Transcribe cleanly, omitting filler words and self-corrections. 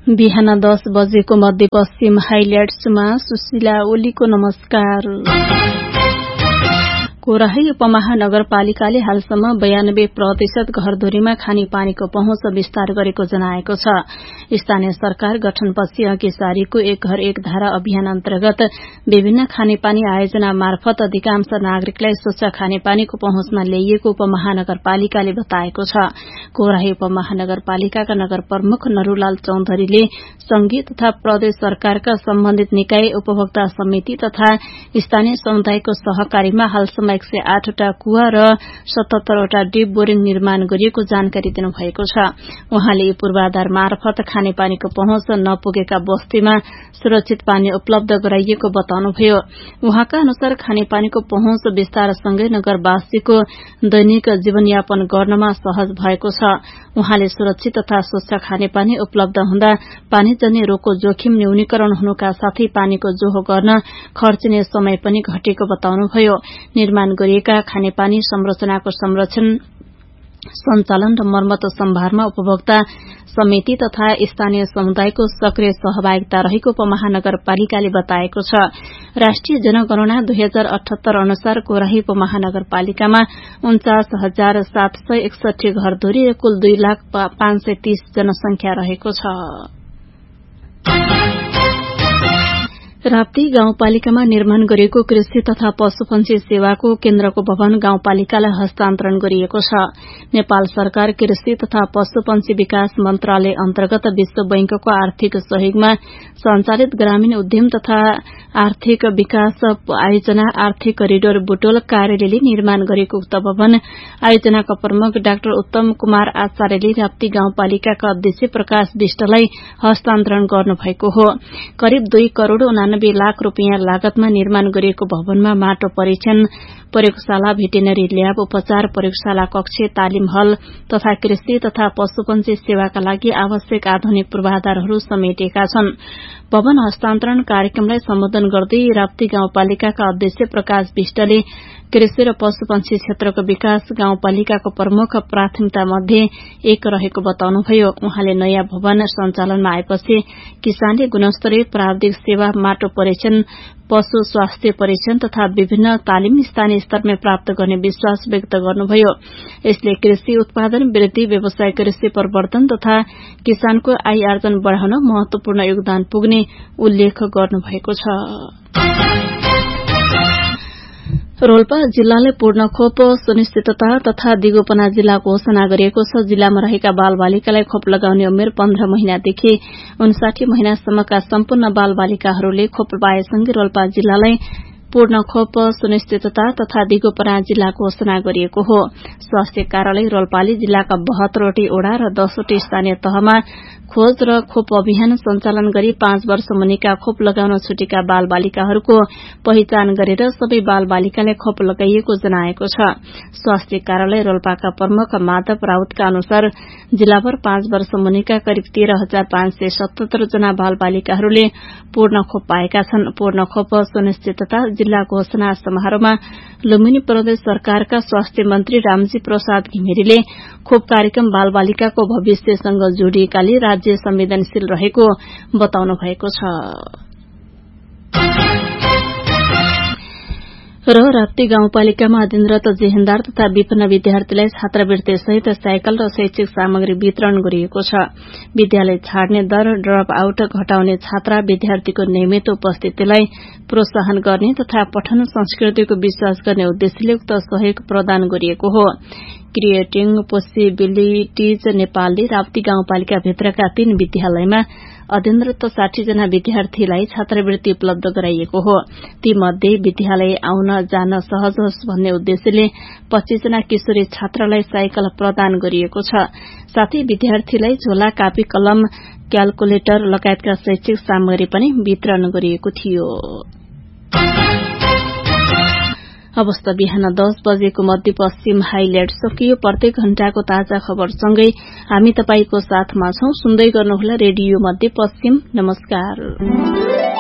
बिहान 10 बजेको मध्यपश्चिम हाइलाइट्समा सुशीला ओलीको नमस्कार। कोराही उपमहानगरपालिकाले हालसम्म 92% घरधुरीमा खानेपानीको पहुँच विस्तार गरेको जनाएको छ। स्थानीय सरकार गठनपछि अघि सारीको एक घर एक धारा अभियान अन्तर्गत विभिन्न खानेपानी आयोजना मार्फत अधिकांश नागरिकलाई स्वच्छ खानेपानीको पहुँचमा ल्याइएको उपमहानगरपालिकाले बताएको छ। कोराही उपमहानगरपालिकाका नगर प्रमुख नरूलाल चौधरीले संघीय तथा प्रदेश सरकारका सम्बन्धित निकाय, उपभोक्ता समिति तथा स्थानीय समुदायको सहकारीमा हालसम्म 108 वटा कुवा र 77 वटा डीप बोरिङ निर्माण गरिएको जानकारी दिनुभएको छ। उहाँले पूर्वाधार मार्फत खानेपानीको पहुँच नपुगेका बस्तीमा सुरक्षित पानी उपलब्ध गराइएको बताउनुभयो। उहाँका अनुसार खानेपानीको पहुँच विस्तारसँगै नगरवासीको दैनिक जीवनयापन गर्नमा सहज भएको छ। उहाँले सुरक्षित तथा स्वच्छ खानेपानी उपलब्ध हुँदा पानीजन्य रोगको जोखिम न्यूनीकरण हुनुका साथै पानीको जोहो गर्न खर्चिने समय पनि घटेको बताउनुभयो। निर्माण गरिएका खानेपानी संरचनाको संरक्षण, सञ्चालन र मर्मत सम्भारमा उपभोक्ता समिति तथा स्थानीय समुदायको सक्रिय सहभागिता रहेको उपमहानगरपालिकाले बताएको छ। राष्ट्रिय जनगणना 2078 अनुसार कोराही उपमहानगरपालिकामा 49,761 घरधुरी र कुल 2,05,30 जनसंख्या रहेको छ। राप्ती गाउँपालिकामा निर्माण गरिएको कृषि तथा पशुपन्छी सेवाको केन्द्रको भवन गाउँपालिकालाई हस्तान्तरण गरिएको छ। नेपाल सरकार कृषि तथा पशुपन्छी विकास मन्त्रालय अन्तर्गत विश्व बैंकको आर्थिक सहयोगमा सञ्चालित ग्रामीण उद्यम तथा आर्थिक विकास आयोजना आर्थिक करिडोर बुटोल कार्यालयले निर्माण गरेको उक्त भवन आयोजनाका प्रमुख डाक्टर उत्तम कुमार आचार्यले राप्ती गाउँपालिकाका अध्यक्ष प्रकाश विष्टलाई हस्तान्तरण गर्नुभएको हो। करिब 2 करोड़ 89 लाख रूपियाँ लागतमा निर्माण गरिएको भवनमा माटो परीक्षण प्रयोगशाला, भेटेनरी ल्याब, उपचार प्रयोगशाला कक्ष, तालिम हल तथा कृषि तथा पशुपन्छी सेवाका लागि आवश्यक आधुनिक पूर्वाधारहरू समेटेका छन्। भवन हस्तान्तरण कार्यक्रमलाई सम्बोधन गर्दै राप्ती गाउँपालिकाका अध्यक्ष प्रकाश विष्टले कृषि र पशुपन्छी क्षेत्रको विकास गाउँपालिकाको प्रमुख प्राथमिकता मध्ये एक रहेको बताउनुभयो। उहाँले नयाँ भवन सञ्चालनमा आएपछि किसानले गुणस्तरीय प्राविधिक सेवा, माटो परीक्षण, पशु स्वास्थ्य परीक्षण तथा विभिन्न तालिम स्थानीय स्तरमै प्राप्त गर्ने विश्वास व्यक्त गर्नुभयो। यसले कृषि उत्पादन वृद्धि, व्यवसाय कृषि प्रवर्धन तथा किसानको आय आर्जन बढ़ाउन महत्वपूर्ण योगदान पुग्ने उल्लेख गर्नुभएको छ। रोल्पा जिल्लाले पूर्ण खोप सुनिश्चितता तथा दिगोपना जिल्ला घोषणा गरिएको छ। जिल्लामा रहेका बालबालिकालाई खोप लगाउने उमेर 15 महिनादेखि 59 महिनासम्मका सम्पूर्ण बालबालिकाहरूले खोप पाएसँगै रोल्पा जिल्लालाई पूर्ण खोप सुनिश्चितता तथा दिगोपना जिल्ला घोषणा गरिएको हो। स्वास्थ्य कार्यालय रोल्पाले जिल्लाका 72वटै ओडा र 10वटै स्थानीय तहमा खोज र खोप अभियान सञ्चालन गरी 5 वर्ष मुनिका खोप लगाउन छुटेका बालबालिकाहरूको पहिचान गरेर सबै बालबालिकालाई खोप लगाइएको जनाएको छ। स्वास्थ्य कार्यालय रोल्पाका प्रमुख माधव राउतका अनुसार जिल्लाभर 5 वर्ष मुनिका करिब 13,577 जना बालबालिकाहरूले पूर्ण खोप पाएका छन्। पूर्ण खोप सुनिश्चितता जिल्ला घोषणा समारोहमा लुम्बिनी प्रदेश सरकारका स्वास्थ्य मन्त्री रामजी प्रसाद घिमिरेले खोप कार्यक्रम बालबालिकाको भविष्यसँग जोडिएकाले राज्य संवेदनशील रहेको बताउनु भएको छ। र राप्ती गाउँपालिकामा अध्ययनरत जेहेन्दार तथा विपन्न विद्यार्थीलाई छात्रवृत्ति सहित साइकल र शैक्षिक सामग्री वितरण गरिएको छ। विद्यालय छाड्ने दर, ड्रप आउट घटाउने छात्रा विद्यार्थीको नियमित उपस्थितिलाई प्रोत्साहन गर्ने तथा पठन संस्कृतिको विश्वास गर्ने उद्देश्यले उक्त सहयोग प्रदान गरिएको हो। क्रिएटिङ पोसिबिलिटिज नेपालले राप्ती गाउँपालिका भित्रका 3 विद्यालयमा अध्ययनरत 60 जना विद्यार्थीलाई छात्रवृत्ति उपलब्ध गराइएको हो। ती मध्ये विद्यालय आउन जान सहज होस् भन्ने उद्देश्यले 25 जना किशोरी छात्रालाई साइकल प्रदान गरिएको छ। साथै विद्यार्थीलाई झोला, कापी, कलम, क्याल्कुलेटर लगायतका शैक्षिक सामग्री पनि वितरण गरिएको थियो। अवस्था बिहान 10 बजेको मध्यपश्चिम हाइलाइट सकियो। प्रत्येक घण्टाको ताजा खबरसँगै हामी तपाईको साथमा छौं। सुन्दै गर्नुहोला रेडियो मध्यपश्चिम। नमस्कार।